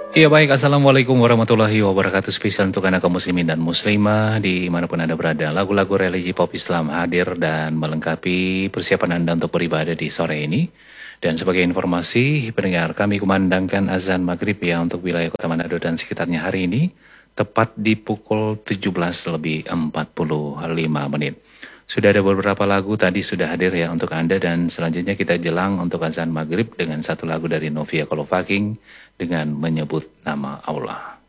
Iya baik, Assalamualaikum warahmatullahi wabarakatuh. Spesial untuk anak kaum muslimin dan muslimah dimanapun Anda berada. Lagu-lagu religi pop Islam hadir dan melengkapi persiapan Anda untuk beribadah di sore ini. Dan sebagai informasi, pendengar kami kumandangkan azan maghrib ya untuk wilayah Kota Manado dan sekitarnya hari ini. Tepat di pukul 17 lebih 45 menit. Sudah ada beberapa lagu tadi sudah hadir ya untuk Anda dan selanjutnya kita jelang untuk azan maghrib dengan satu lagu dari Novia Kolopaking dengan menyebut nama Allah.